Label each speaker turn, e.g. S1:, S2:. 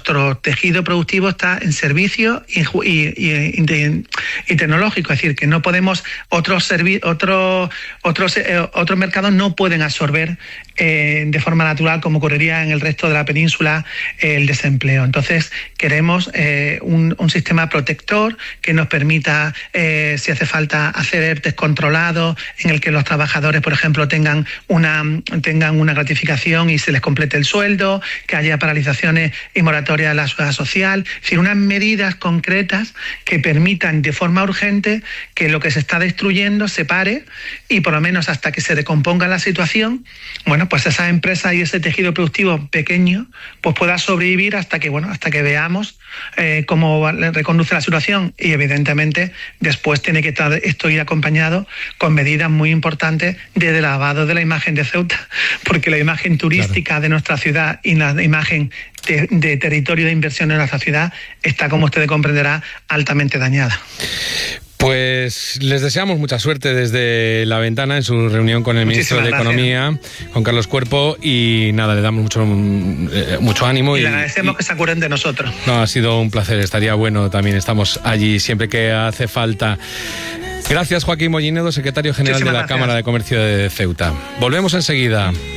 S1: nuestro tejido productivo está en servicios y tecnológico, es decir, que no podemos, otros mercados no pueden absorber de forma natural, como ocurriría en el resto de la península, el desempleo. Entonces queremos un sistema protector que nos permita, si hace falta, hacer ERTEs controlados, en el que los trabajadores, por ejemplo, tengan una gratificación y se les complete el sueldo, que haya paralizaciones y moratorias de la seguridad social, es decir, unas medidas concretas que permitan de forma urgente que lo que se está destruyendo se pare y por lo menos hasta que se decomponga la situación, bueno, pues esa empresa y ese tejido productivo pequeño pues pueda sobrevivir hasta que veamos cómo reconduce la situación, y evidentemente después tiene que esto ir acompañado con medidas muy importantes de lavado de la imagen de Ceuta, porque la imagen turística de nuestra ciudad y la imagen de territorio de inversión en nuestra ciudad está, como usted comprenderá, altamente dañada.
S2: Pues les deseamos mucha suerte desde La Ventana en su reunión con el ministro de Economía, con Carlos Cuerpo, y nada, le damos mucho ánimo.
S1: Y le agradecemos que se acuerden de nosotros.
S2: No, ha sido un placer, estaría bueno también, estamos allí siempre que hace falta. Gracias, Joaquín Mollinedo, secretario general de la Cámara de Comercio de Ceuta. Volvemos enseguida.